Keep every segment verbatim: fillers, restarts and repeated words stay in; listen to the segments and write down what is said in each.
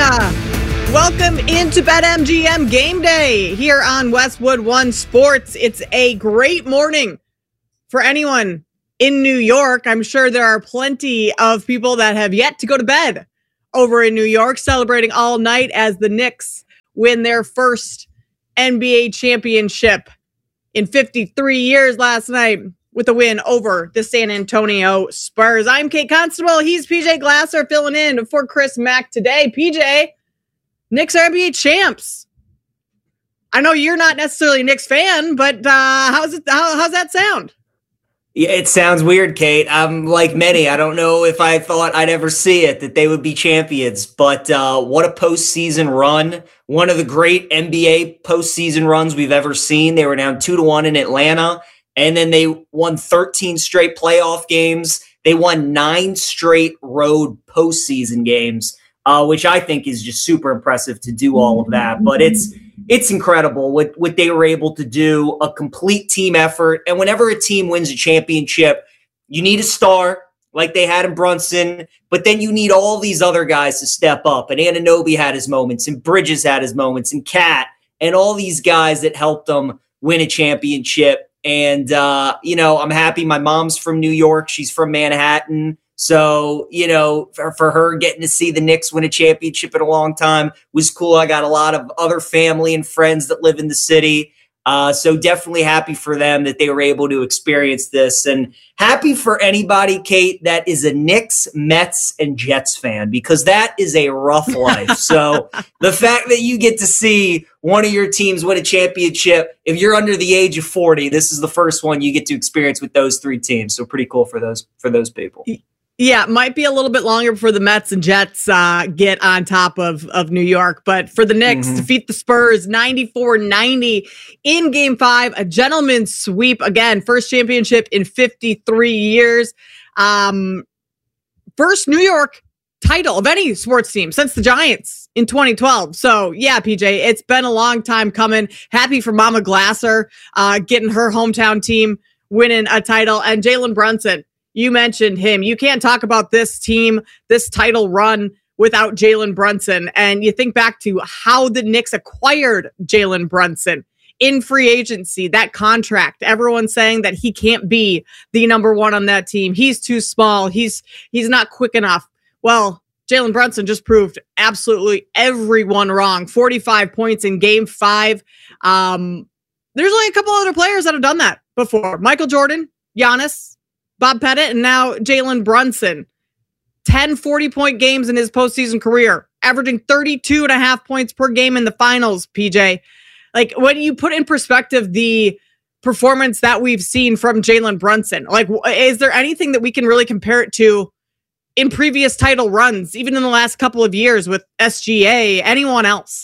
Welcome into BetMGM Game Day here on Westwood One Sports. It's a great morning for anyone in New York. I'm sure there are plenty of people that have yet to go to bed over in New York, celebrating all night as the Knicks win their first N B A championship in fifty-three years last night with a win over the San Antonio Spurs. I'm Kate Constable. He's P J Glasser filling in for Chris Mack today. P J, Knicks are N B A champs. I know you're not necessarily a Knicks fan, but uh, how's it? How, how's that sound? Yeah, it sounds weird, Kate. I'm like many. I don't know if I thought I'd ever see it, that they would be champions. But uh, what a postseason run. One of the great N B A postseason runs we've ever seen. They were down two to one in Atlanta, and then they won thirteen straight playoff games. They won nine straight road postseason games, uh, which I think is just super impressive to do all of that. But it's It's incredible what, what they were able to do, a complete team effort. And whenever a team wins a championship, you need a star like they had in Brunson, but then you need all these other guys to step up. And Anunoby had his moments, and Bridges had his moments, and Cat, and all these guys that helped them win a championship. And, uh, you know, I'm happy my mom's from New York. She's from Manhattan. So, you know, for, for her getting to see the Knicks win a championship in a long time was cool. I got a lot of other family and friends that live in the city. Uh, so definitely happy for them that they were able to experience this, and happy for anybody, Kate, that is a Knicks, Mets, and Jets fan, because that is a rough life. So the fact that you get to see one of your teams win a championship, if you're under the age of forty, this is the first one you get to experience with those three teams. So pretty cool for those, for those people. Yeah, it might be a little bit longer before the Mets and Jets uh, get on top of, of New York. But for the Knicks, mm-hmm. defeat the Spurs ninety-four ninety in Game five, a gentleman's sweep. Again, first championship in fifty-three years. Um, first New York title of any sports team since the Giants in twenty twelve. So, yeah, P J, it's been a long time coming. Happy for Mama Glasser uh, getting her hometown team winning a title. And Jalen Brunson, you mentioned him. You can't talk about this team, this title run without Jalen Brunson. And you think back to how the Knicks acquired Jalen Brunson in free agency, that contract. Everyone's saying that he can't be the number one on that team. He's too small. He's he's not quick enough. Well, Jalen Brunson just proved absolutely everyone wrong. forty-five points in Game five. Um, there's only a couple other players that have done that before. Michael Jordan, Giannis, Bob Pettit, and now Jalen Brunson. ten forty-point games in his postseason career, averaging thirty-two and a half points per game in the finals, P J. Like, when you put in perspective the performance that we've seen from Jalen Brunson, like, is there anything that we can really compare it to in previous title runs, even in the last couple of years with S G A, anyone else?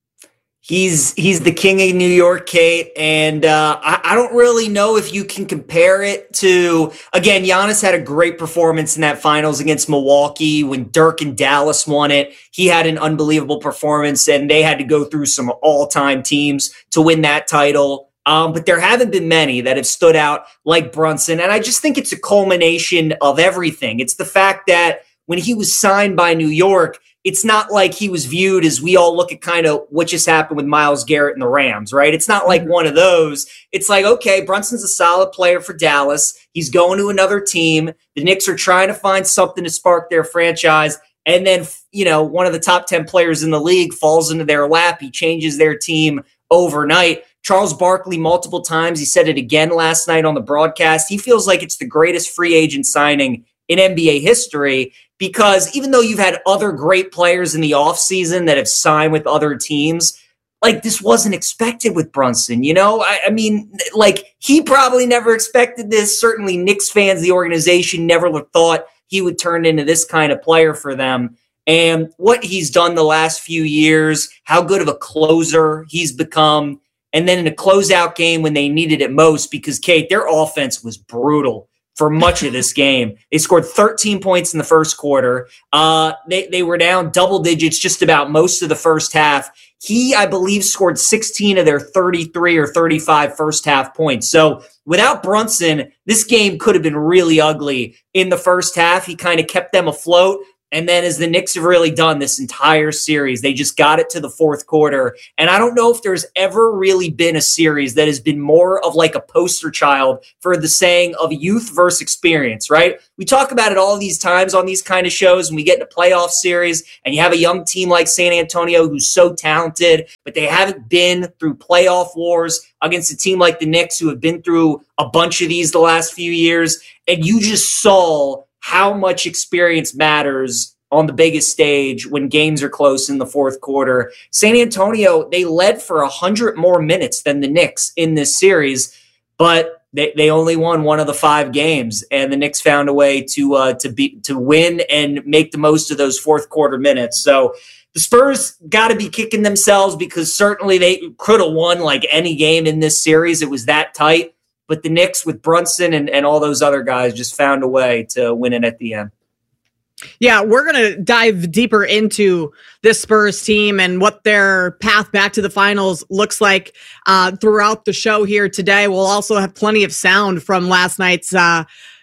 He's he's the king of New York, Kate, and uh, I, I don't really know if you can compare it to, again, Giannis had a great performance in that finals against Milwaukee when Dirk and Dallas won it. He had an unbelievable performance, and they had to go through some all-time teams to win that title. Um, but there haven't been many that have stood out like Brunson, and I just think it's a culmination of everything. It's the fact that when he was signed by New York, it's not like he was viewed as we all look at kind of what just happened with Myles Garrett and the Rams, right? It's not like one of those. It's like, okay, Brunson's a solid player for Dallas. He's going to another team. The Knicks are trying to find something to spark their franchise. And then, you know, one of the top ten players in the league falls into their lap. He changes their team overnight. Charles Barkley, multiple times, he said it again last night on the broadcast. He feels like it's the greatest free agent signing in N B A history, because even though you've had other great players in the offseason that have signed with other teams, like, this wasn't expected with Brunson, you know? I, I mean, like, he probably never expected this. Certainly Knicks fans, the organization, never thought he would turn into this kind of player for them. And what he's done the last few years, how good of a closer he's become, and then in a closeout game when they needed it most, because, Kate, their offense was brutal for much of this game. They scored thirteen points in the first quarter. Uh, they, they were down double digits just about most of the first half. He, I believe, scored sixteen of their thirty-three or thirty-five first half points. So without Brunson, this game could have been really ugly in the first half. He kind of kept them afloat. And then as the Knicks have really done this entire series, they just got it to the fourth quarter. And I don't know if there's ever really been a series that has been more of like a poster child for the saying of youth versus experience, right? We talk about it all these times on these kind of shows when we get in a playoff series and you have a young team like San Antonio who's so talented, but they haven't been through playoff wars against a team like the Knicks who have been through a bunch of these the last few years. And you just saw how much experience matters on the biggest stage when games are close in the fourth quarter. San Antonio, they led for one hundred more minutes than the Knicks in this series, but they, they only won one of the five games, and the Knicks found a way to uh, to be to win and make the most of those fourth quarter minutes. So the Spurs got to be kicking themselves because certainly they could have won like any game in this series. It was that tight. But the Knicks with Brunson and, and all those other guys just found a way to win it at the end. Yeah, we're going to dive deeper into this Spurs team and what their path back to the finals looks like uh, throughout the show here today. We'll also have plenty of sound from last night's uh,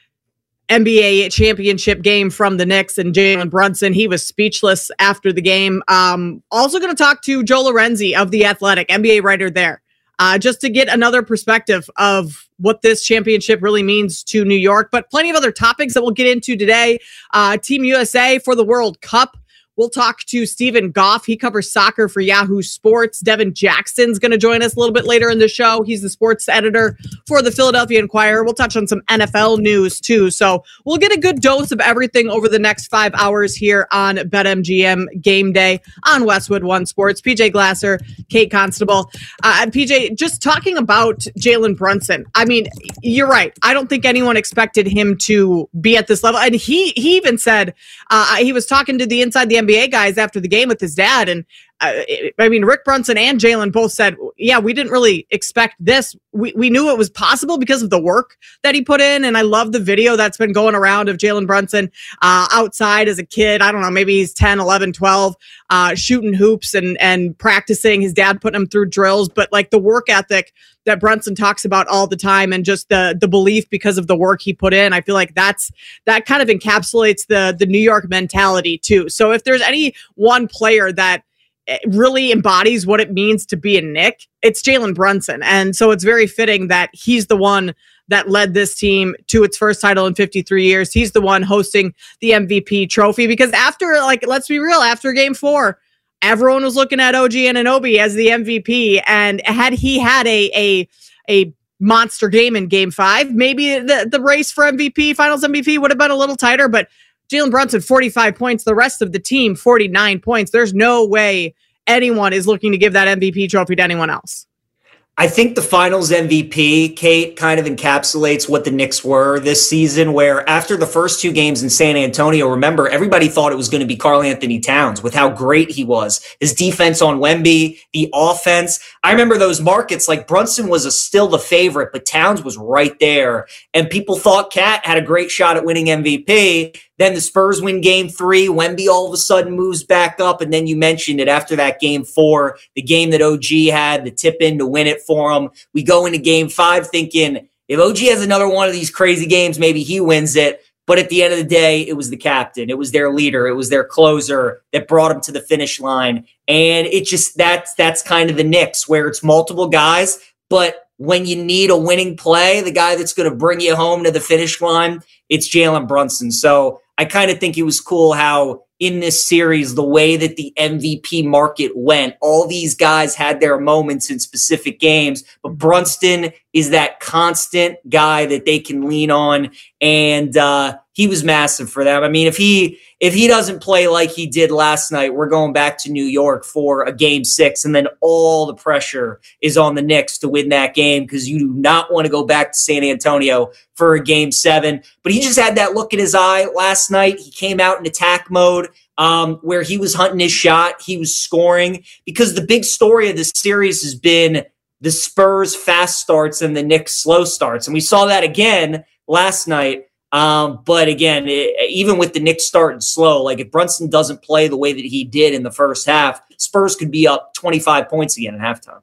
N B A championship game from the Knicks and Jalen Brunson. He was speechless after the game. Um, also going to talk to Joe Lorenzi of The Athletic, N B A writer there. Uh, just to get another perspective of what this championship really means to New York, but plenty of other topics that we'll get into today. Uh, Team U S A for the World Cup. We'll talk to Stephen Goff. He covers soccer for Yahoo Sports. Devin Jackson's going to join us a little bit later in the show. He's the sports editor for the Philadelphia Inquirer. We'll touch on some N F L news too. So we'll get a good dose of everything over the next five hours here on BetMGM Game Day on Westwood One Sports. P J Glasser, Kate Constable. Uh, P J, just talking about Jalen Brunson. I mean, you're right. I don't think anyone expected him to be at this level. And he, he even said, uh, he was talking to the Inside the N B A guys after the game with his dad. And uh, I mean, Rick Brunson and Jalen both said, yeah, we didn't really expect this. We we knew it was possible because of the work that he put in. And I love the video that's been going around of Jalen Brunson uh, outside as a kid. I don't know, maybe he's ten, eleven, twelve, uh, shooting hoops and, and practicing. His dad putting him through drills, but like the work ethic that Brunson talks about all the time and just the the belief because of the work he put in. I feel like that's that kind of encapsulates the the New York mentality too. So if there's any one player that really embodies what it means to be a Knick, it's Jalen Brunson. And so it's very fitting that he's the one that led this team to its first title in fifty-three years. He's the one hosting the M V P trophy because after, like, let's be real, after game four, everyone was looking at O G Anunoby as the M V P. And had he had a, a, a monster game in game five, maybe the, the race for M V P, finals M V P would have been a little tighter, but Jalen Brunson, forty-five points, the rest of the team, forty-nine points. There's no way anyone is looking to give that M V P trophy to anyone else. I think the finals M V P, Kate, kind of encapsulates what the Knicks were this season, where after the first two games in San Antonio, remember, everybody thought it was going to be Karl Anthony Towns with how great he was. His defense on Wemby, the offense. I remember those markets, like Brunson was a, still the favorite, but Towns was right there. And people thought Cat had a great shot at winning M V P. Then the Spurs win game three. Wemby all of a sudden moves back up. And then you mentioned it after that game four, the game that O G had, the tip in to win it for him. We go into game five thinking if O G has another one of these crazy games, maybe he wins it. But at the end of the day, it was the captain. It was their leader. It was their closer that brought him to the finish line. And it just, that's, that's kind of the Knicks where it's multiple guys. But when you need a winning play, the guy that's going to bring you home to the finish line, it's Jalen Brunson. So I kind of think it was cool how in this series, the way that the M V P market went, all these guys had their moments in specific games, but Brunson is that constant guy that they can lean on. And uh, he was massive for them. I mean, if he if he doesn't play like he did last night, we're going back to New York for a game six. And then all the pressure is on the Knicks to win that game because you do not want to go back to San Antonio for a game seven. But he just had that look in his eye last night. He came out in attack mode um, where he was hunting his shot. He was scoring because the big story of this series has been the Spurs fast starts and the Knicks slow starts. And we saw that again last night. Um, but again, it, even with the Knicks starting slow, like if Brunson doesn't play the way that he did in the first half, Spurs could be up twenty-five points again at halftime.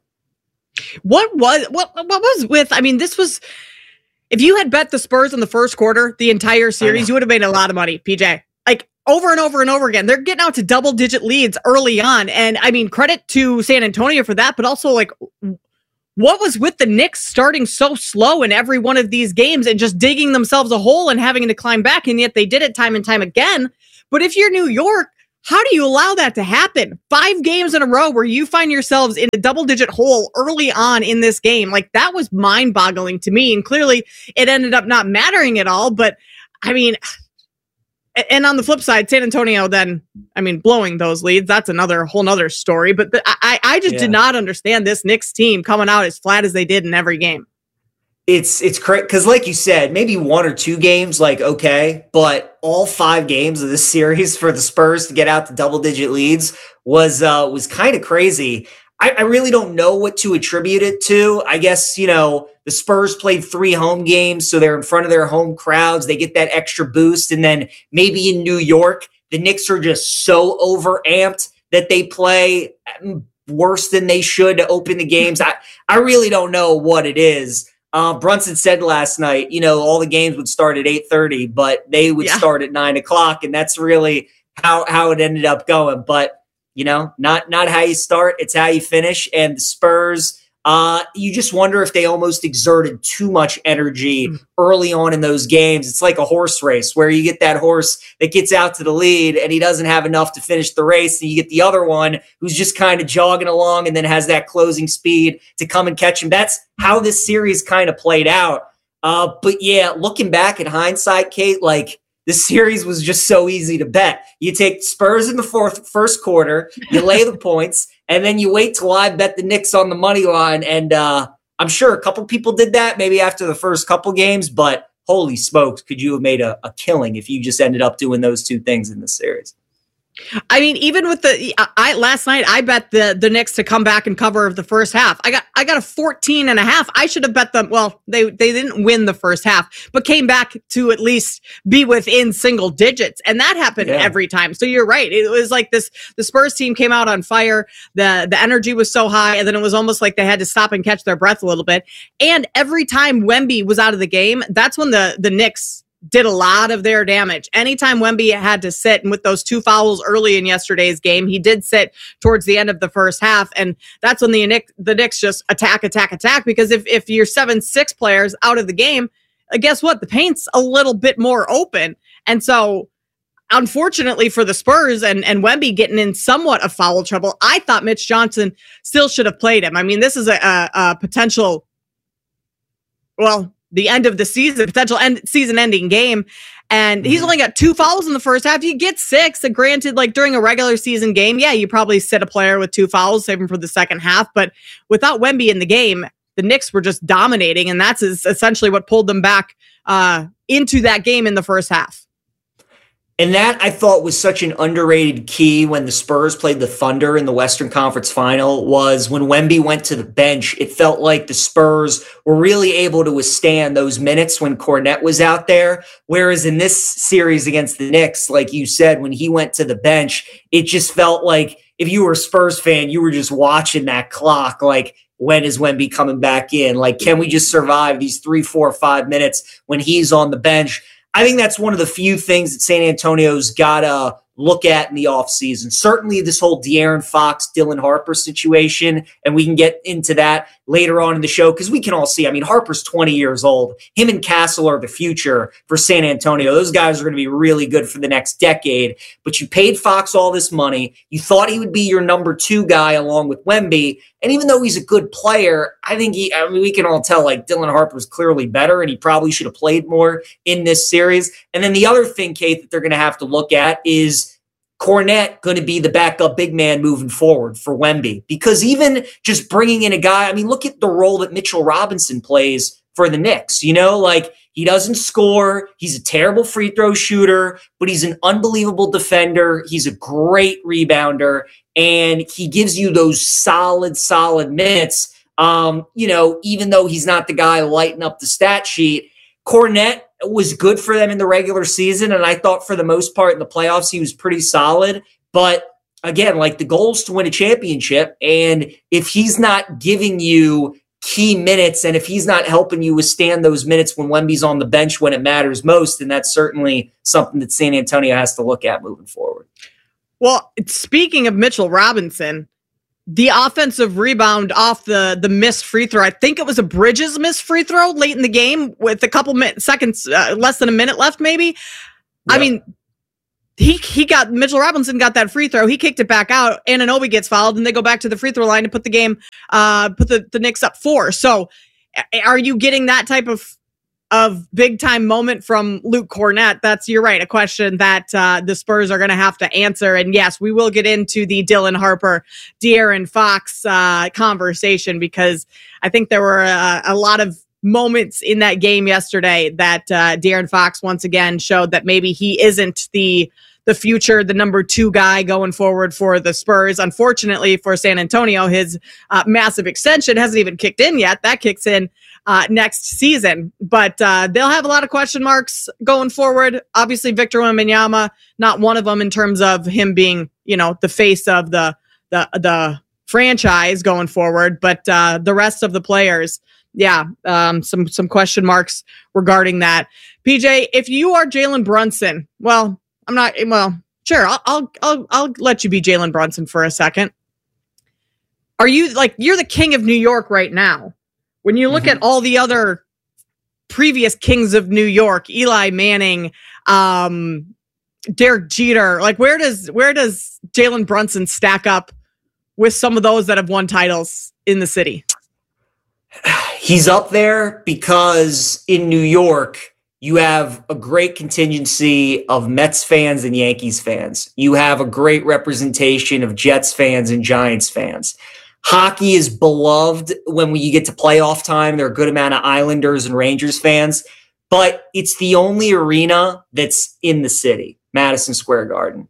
What was, what, what was with, I mean, this was, if you had bet the Spurs in the first quarter, the entire series, you would have made a lot of money, P J. Like over and over and over again. They're getting out to double digit leads early on. And I mean, credit to San Antonio for that, but also like, what was with the Knicks starting so slow in every one of these games and just digging themselves a hole and having to climb back? And yet they did it time and time again. But if you're New York, how do you allow that to happen? Five games in a row where you find yourselves in a double digit hole early on in this game. Like, that was mind boggling to me. And clearly it ended up not mattering at all. But I mean, and on the flip side, San Antonio then, I mean, blowing those leads, that's another whole nother story. But the, I, I just yeah. did not understand this Knicks team coming out as flat as they did in every game. It's it's crazy because, like you said, maybe one or two games, like, okay, but all five games of this series for the Spurs to get out to double-digit leads was uh, was kind of crazy. I, I really don't know what to attribute it to. I guess, you know, the Spurs played three home games, so they're in front of their home crowds. They get that extra boost, and then maybe in New York, the Knicks are just so overamped that they play worse than they should to open the games. I, I really don't know what it is. Uh, Brunson said last night, you know, all the games would start at eight thirty, but they would yeah. start at nine o'clock. And that's really how, how it ended up going. But, you know, not, not how you start, it's how you finish. And the Spurs, uh, you just wonder if they almost exerted too much energy mm. early on in those games. It's like a horse race where you get that horse that gets out to the lead and he doesn't have enough to finish the race. And you get the other one who's just kind of jogging along and then has that closing speed to come and catch him. That's how this series kind of played out. Uh, but yeah, looking back at hindsight, Kate, like, this series was just so easy to bet. You take Spurs in the fourth first quarter, you lay the points, and then you wait till I bet the Knicks on the money line. And uh, I'm sure a couple people did that maybe after the first couple games, but holy smokes, could you have made a, a killing if you just ended up doing those two things in this series? I mean, even with the, I last night, I bet the, the Knicks to come back and cover the first half. I got, I got a fourteen and a half. I should have bet them. Well, they, they didn't win the first half, but came back to at least be within single digits. And that happened yeah. every time. So you're right. It was like this, the Spurs team came out on fire. The, the energy was so high. And then it was almost like they had to stop and catch their breath a little bit. And every time Wemby was out of the game, that's when the, the Knicks did a lot of their damage. Anytime Wemby had to sit, and with those two fouls early in yesterday's game, he did sit towards the end of the first half. And that's when the Knicks, the Knicks just attack, attack, attack. Because if, if you're seven, six players out of the game, uh, guess what? The paint's a little bit more open. And so unfortunately for the Spurs and, and Wemby getting in somewhat of foul trouble, I thought Mitch Johnson still should have played him. I mean, this is a, a, a potential, well, the end of the season, potential end season ending game. And he's only got two fouls in the first half. You get six. And granted, like during a regular season game, yeah, you probably sit a player with two fouls, save him for the second half. But without Wemby in the game, the Knicks were just dominating. And that's essentially what pulled them back uh, into that game in the first half. And that, I thought, was such an underrated key when the Spurs played the Thunder in the Western Conference Final, was when Wemby went to the bench, it felt like the Spurs were really able to withstand those minutes when Kornet was out there. Whereas in this series against the Knicks, like you said, when he went to the bench, it just felt like if you were a Spurs fan, you were just watching that clock, like, when is Wemby coming back in? Like, can we just survive these three, four, five minutes when he's on the bench? I think that's one of the few things that San Antonio's got to look at in the offseason. Certainly this whole De'Aaron Fox, Dylan Harper situation, and we can get into that later on in the show because we can all see, I mean, Harper's twenty years old. Him and Castle are the future for San Antonio. Those guys are going to be really good for the next decade. But you paid Fox all this money. You thought he would be your number two guy along with Wemby. And even though he's a good player, I think he, I mean, we can all tell, like, Dylan Harper's clearly better, and he probably should have played more in this series. And then the other thing, Kate, that they're going to have to look at is Kornet going to be the backup big man moving forward for Wemby. Because even just bringing in a guy, I mean, look at the role that Mitchell Robinson plays for the Knicks. You know, like, he doesn't score. He's a terrible free throw shooter, but he's an unbelievable defender. He's a great rebounder, and he gives you those solid, solid minutes. Um, you know, even though he's not the guy lighting up the stat sheet, Kornet was good for them in the regular season, and I thought for the most part in the playoffs he was pretty solid. But again, like, the goal is to win a championship, and if he's not giving you key minutes. And if he's not helping you withstand those minutes when Wemby's on the bench when it matters most, then that's certainly something that San Antonio has to look at moving forward. Well, speaking of Mitchell Robinson, the offensive rebound off the, the missed free throw, I think it was a Bridges missed free throw late in the game with a couple minutes, seconds, uh, less than a minute left, maybe. Yep. I mean, he he got, Mitchell Robinson got that free throw. He kicked it back out. Anunoby gets fouled, and they go back to the free throw line to put the game, uh, put the, the Knicks up four. So are you getting that type of of big time moment from Luke Kornet? That's, you're right, a question that uh, the Spurs are going to have to answer. And yes, we will get into the Dylan Harper, De'Aaron Fox uh, conversation, because I think there were a, a lot of moments in that game yesterday that uh, De'Aaron Fox once again showed that maybe he isn't the the future, the number two guy going forward for the Spurs. Unfortunately for San Antonio, his uh, massive extension hasn't even kicked in yet. That kicks in Uh, next season, but uh, they'll have a lot of question marks going forward. Obviously, Victor Wembanyama, not one of them in terms of him being, you know, the face of the the the franchise going forward. But uh, the rest of the players, yeah, um, some some question marks regarding that. P J, if you are Jalen Brunson, well, I'm not. Well, sure, I'll I'll I'll, I'll let you be Jalen Brunson for a second. Are you like you're the king of New York right now? When you look mm-hmm. at all the other previous kings of New York, Eli Manning, um, Derek Jeter, like where does where does Jalen Brunson stack up with some of those that have won titles in the city? He's up there because in New York, you have a great contingency of Mets fans and Yankees fans. You have a great representation of Jets fans and Giants fans. Hockey is beloved when we, you get to playoff time. There are a good amount of Islanders and Rangers fans, but it's the only arena that's in the city, Madison Square Garden.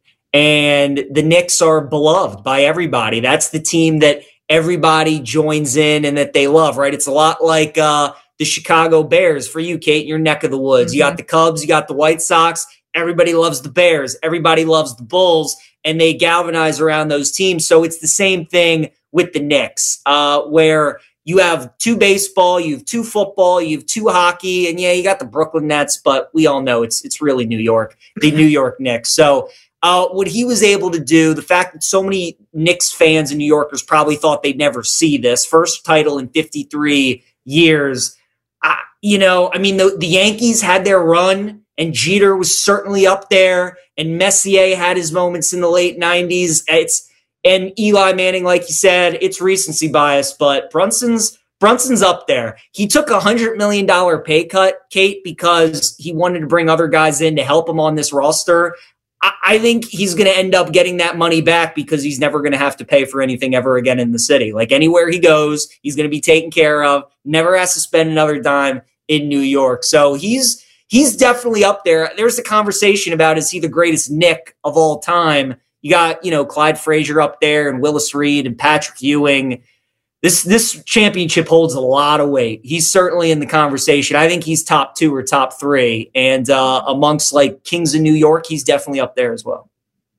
And the Knicks are beloved by everybody. That's the team that everybody joins in and that they love, right? It's a lot like uh, the Chicago Bears for you, Kate, your neck of the woods. Mm-hmm. You got the Cubs, you got the White Sox. Everybody loves the Bears. Everybody loves the Bulls, and they galvanize around those teams. So it's the same thing with the Knicks, uh, where you have two baseball, you have two football, you have two hockey, and yeah, you got the Brooklyn Nets, but we all know it's it's really New York, the New York Knicks. So uh, what he was able to do, the fact that so many Knicks fans and New Yorkers probably thought they'd never see this, first title in fifty-three years, uh, you know, I mean, the, the Yankees had their run, and Jeter was certainly up there, and Messier had his moments in the late nineties. It's And Eli Manning, like you said, it's recency bias, but Brunson's Brunson's up there. He took a one hundred million dollars pay cut, Kate, because he wanted to bring other guys in to help him on this roster. I, I think he's going to end up getting that money back because he's never going to have to pay for anything ever again in the city. Like anywhere he goes, he's going to be taken care of, never has to spend another dime in New York. So he's he's definitely up there. There's a conversation about, is he the greatest Knick of all time? You got, you know, Clyde Frazier up there and Willis Reed and Patrick Ewing. This this championship holds a lot of weight. He's certainly in the conversation. I think he's top two or top three. And uh, amongst like Kings of New York, he's definitely up there as well.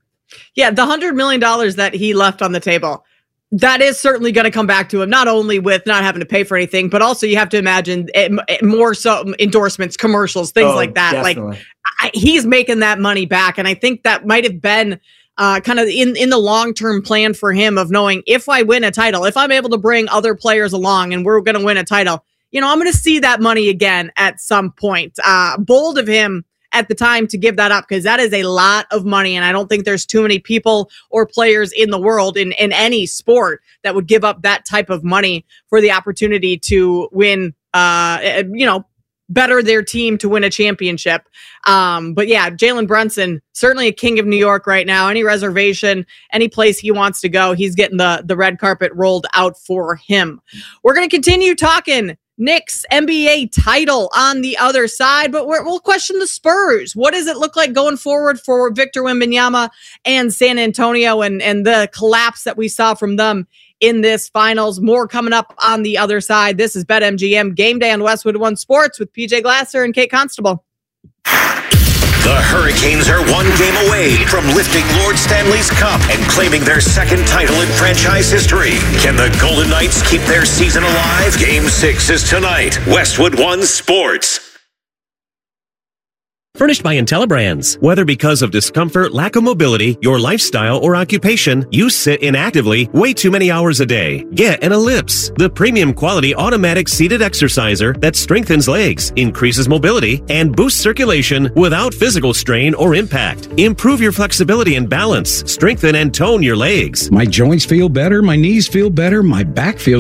Yeah, the one hundred million dollars that he left on the table, that is certainly going to come back to him, not only with not having to pay for anything, but also you have to imagine it, it, more so endorsements, commercials, things oh, like that. Definitely. Like I, he's making that money back. And I think that might have been Uh, kind of in, in the long-term plan for him of knowing, if I win a title, if I'm able to bring other players along and we're going to win a title, you know, I'm going to see that money again at some point. Uh, bold of him at the time to give that up, because that is a lot of money. And I don't think there's too many people or players in the world in, in any sport that would give up that type of money for the opportunity to win, uh, you know, better their team to win a championship. Um, but yeah, Jalen Brunson, certainly a king of New York right now. Any reservation, any place he wants to go, he's getting the, the red carpet rolled out for him. We're going to continue talking Knicks N B A title on the other side, but we're, we'll question the Spurs. What does it look like going forward for Victor Wembanyama and San Antonio, and, and the collapse that we saw from them in this finals? More coming up on the other side. This is BetMGM Game Day on Westwood One Sports with P J Glasser and Kate Constable. The Hurricanes are one game away from lifting Lord Stanley's Cup and claiming their second title in franchise history. Can the Golden Knights keep their season alive? Game six is tonight. Westwood One Sports. Furnished by IntelliBrands. Whether because of discomfort, lack of mobility, your lifestyle, or occupation, you sit inactively way too many hours a day. Get an Ellipse, the premium quality automatic seated exerciser that strengthens legs, increases mobility, and boosts circulation without physical strain or impact. Improve your flexibility and balance. Strengthen and tone your legs. My joints feel better, my knees feel better, my back feels